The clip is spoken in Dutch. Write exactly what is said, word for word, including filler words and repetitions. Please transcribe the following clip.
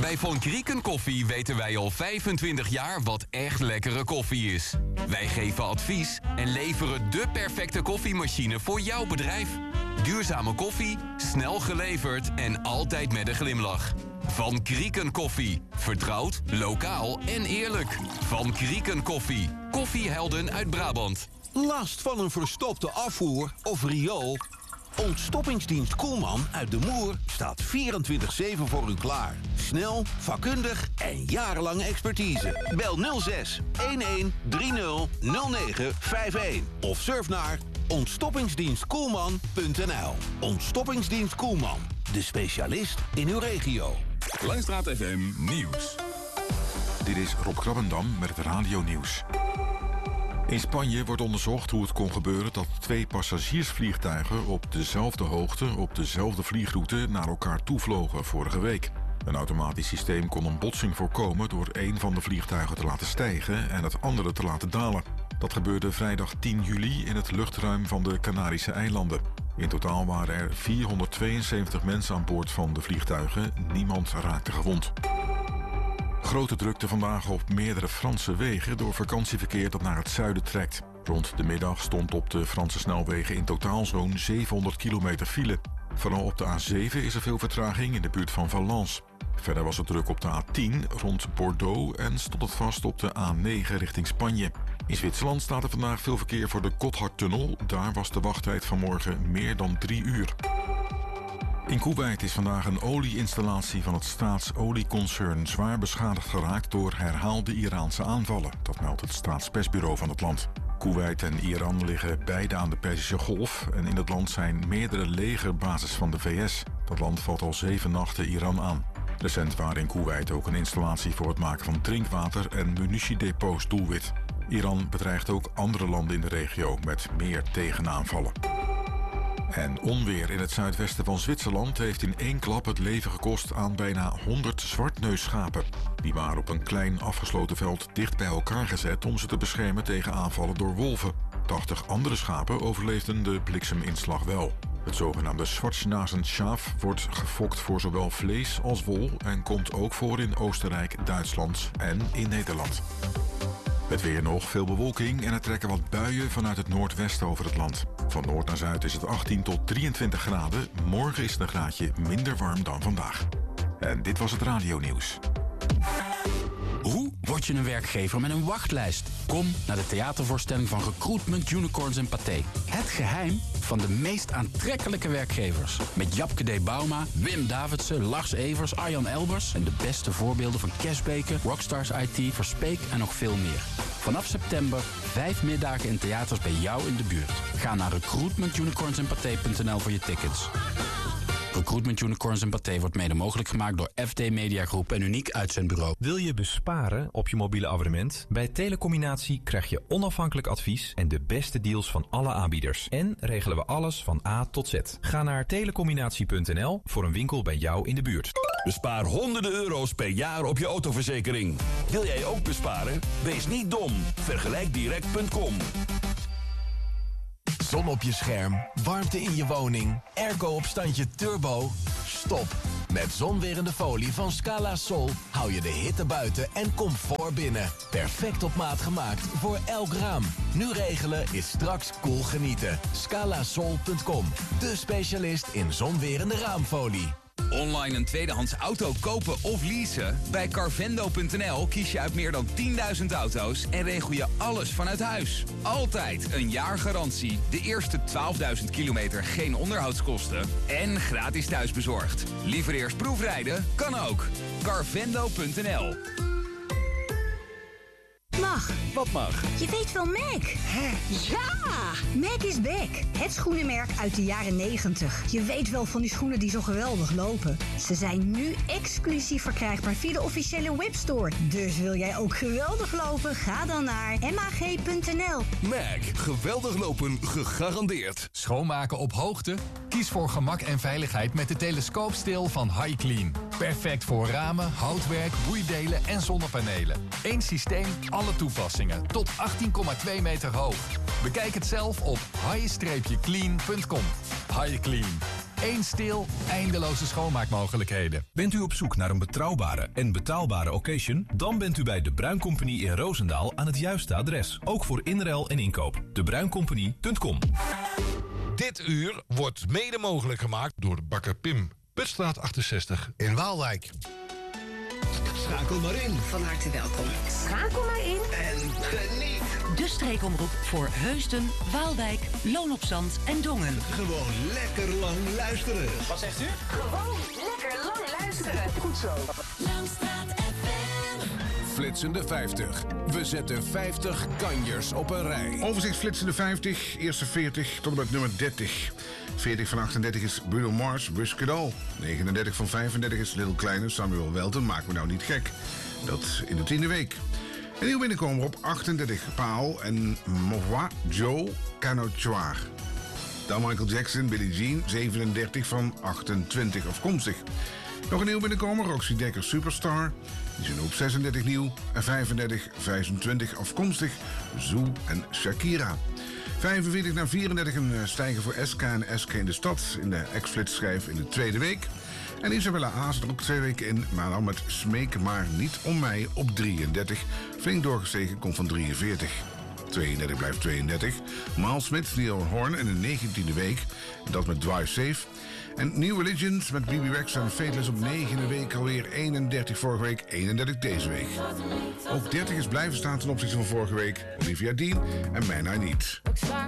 Bij Von Krieken Koffie weten wij al vijfentwintig jaar wat echt lekkere koffie is. Wij geven advies en leveren de perfecte koffiemachine voor jouw bedrijf. Duurzame koffie, snel geleverd en altijd met een glimlach. Van Krieken Koffie. Vertrouwd, lokaal en eerlijk. Van Krieken Koffie. Koffiehelden uit Brabant. Last van een verstopte afvoer of riool? Ontstoppingsdienst Koelman uit De Moer staat vierentwintig zeven voor u klaar. Snel, vakkundig en jarenlange expertise. Bel nul zes elf drie nul nul negen vijf een of surf naar ontstoppingsdienstkoelman punt n l. Ontstoppingsdienst Koelman, de specialist in uw regio. Langstraat F M Nieuws. Dit is Rob Krabbendam met het Radio Nieuws. In Spanje wordt onderzocht hoe het kon gebeuren dat twee passagiersvliegtuigen op dezelfde hoogte op dezelfde vliegroute naar elkaar toevlogen vorige week. Een automatisch systeem kon een botsing voorkomen door een van de vliegtuigen te laten stijgen en het andere te laten dalen. Dat gebeurde vrijdag tien juli in het luchtruim van de Canarische eilanden. In totaal waren er vierhonderdtweeënzeventig mensen aan boord van de vliegtuigen. Niemand raakte gewond. Grote drukte vandaag op meerdere Franse wegen door vakantieverkeer dat naar het zuiden trekt. Rond de middag stond op de Franse snelwegen in totaal zo'n zevenhonderd kilometer file. Vooral op de A zeven is er veel vertraging in de buurt van Valence. Verder was het druk op de A tien rond Bordeaux en stond het vast op de A negen richting Spanje. In Zwitserland staat er vandaag veel verkeer voor de Gotthardtunnel. Daar was de wachttijd vanmorgen meer dan drie uur. In Koeweit is vandaag een olieinstallatie van het staatsolieconcern zwaar beschadigd geraakt door herhaalde Iraanse aanvallen. Dat meldt het staatspersbureau van het land. Koeweit en Iran liggen beide aan de Perzische Golf en in het land zijn meerdere legerbases van de V S. Dat land valt al zeven nachten Iran aan. Recent waren in Koeweit ook een installatie voor het maken van drinkwater en munitiedepots doelwit. Iran bedreigt ook andere landen in de regio met meer tegenaanvallen. En onweer in het zuidwesten van Zwitserland heeft in één klap het leven gekost aan bijna honderd zwartneusschapen. Die waren op een klein afgesloten veld dicht bij elkaar gezet om ze te beschermen tegen aanvallen door wolven. tachtig andere schapen overleefden de blikseminslag wel. Het zogenaamde Schwarznasenschaaf wordt gefokt voor zowel vlees als wol en komt ook voor in Oostenrijk, Duitsland en in Nederland. Het weer nog, veel bewolking en er trekken wat buien vanuit het noordwesten over het land. Van noord naar zuid is het achttien tot drieëntwintig graden. Morgen is het een graadje minder warm dan vandaag. En dit was het Radio Nieuws. Hoe word je een werkgever met een wachtlijst? Kom naar de theatervoorstelling van Recruitment Unicorns en Pathé. Het geheim van de meest aantrekkelijke werkgevers. Met Japke D. Bauma, Wim Davidsen, Lars Evers, Arjan Elbers... en de beste voorbeelden van Cashbeke, Rockstars I T, Verspeek en nog veel meer. Vanaf september vijf middagen in theaters bij jou in de buurt. Ga naar recruitment unicorns en pathé punt n l voor je tickets. Recruitment Unicorns en Pathé wordt mede mogelijk gemaakt door F D Media Groep en Uniek Uitzendbureau. Wil je besparen op je mobiele abonnement? Bij Telecombinatie krijg je onafhankelijk advies en de beste deals van alle aanbieders. En regelen we alles van A tot Z. Ga naar telecombinatie punt n l voor een winkel bij jou in de buurt. Bespaar honderden euro's per jaar op je autoverzekering. Wil jij ook besparen? Wees niet dom. Vergelijk direct punt com. Zon op je scherm, warmte in je woning, airco op standje turbo. Stop. Met zonwerende folie van Scala Sol hou je de hitte buiten en comfort binnen. Perfect op maat gemaakt voor elk raam. Nu regelen is straks cool genieten. scala sol punt com, de specialist in zonwerende raamfolie. Online een tweedehands auto kopen of leasen? Bij carvendo punt n l kies je uit meer dan tienduizend auto's en regel je alles vanuit huis. Altijd een jaar garantie, de eerste twaalfduizend kilometer geen onderhoudskosten en gratis thuisbezorgd. Liever eerst proefrijden? Kan ook. carvendo punt n l. Mag. Wat mag? Je weet wel Mac. Hè? Ja! Mac is back. Het schoenenmerk uit de jaren negentig. Je weet wel van die schoenen die zo geweldig lopen. Ze zijn nu exclusief verkrijgbaar via de officiële webstore. Dus wil jij ook geweldig lopen? Ga dan naar mag punt n l. Mac. Geweldig lopen gegarandeerd. Schoonmaken op hoogte? Kies voor gemak en veiligheid met de telescoopsteel van HiClean. Perfect voor ramen, houtwerk, boeidelen en zonnepanelen. Eén systeem, alle toepassingen. Tot achttien komma twee meter hoog. Bekijk het zelf op hi dash clean punt com. HiClean. Eén stil, eindeloze schoonmaakmogelijkheden. Bent u op zoek naar een betrouwbare en betaalbare occasion? Dan bent u bij De Bruin Company in Roosendaal aan het juiste adres. Ook voor inruil en inkoop. de bruin company punt com. Dit uur wordt mede mogelijk gemaakt door bakker Pim. Putstraat achtenzestig in Waalwijk. Schakel maar in. Van harte welkom. Schakel maar in. En geniet. De streekomroep voor Heusden, Waalwijk, Loon op Zand en Dongen. Gewoon lekker lang luisteren. Wat zegt u? Gewoon lekker lang luisteren. Goed zo. Langstraat F M. Flitsende vijftig. We zetten vijftig kanjers op een rij. Overzicht Flitsende vijftig. Eerste veertig tot en met nummer dertig. veertig van achtendertig is Bruno Mars, Wish It All. negenendertig van vijfendertig is Little Kleine, Samuel Welton, Maak me nou niet gek. Dat in de tiende week. En nieuw binnenkomer op achtendertig, Paal en Moi, Joe, Canochoir. Dan Michael Jackson, Billie Jean, zevenendertig van achtentwintig afkomstig. Nog een nieuw binnenkomer, Roxy Dekker, Superstar. Die zijn op zesendertig nieuw en vijfendertig, vijfentwintig afkomstig, Zoe en Shakira. vijfenveertig naar vierendertig een stijger voor S K en S K in de stad in de X-Flits schijf in de tweede week. En Isabella A zit er ook twee weken in, maar dan met Smeek maar niet om mij op drieëndertig. Flink doorgestegen, komt van drieënveertig. tweeëndertig blijft tweeëndertig. Miles Smith, Neil Horn in de negentiende week. Dat met Drive Safe. En New Religions met B B Rex en Fateless op negende week alweer eenendertig vorige week, eenendertig deze week. Ook dertig is blijven staan ten opzichte van vorige week. Olivia Dean en Man I Need.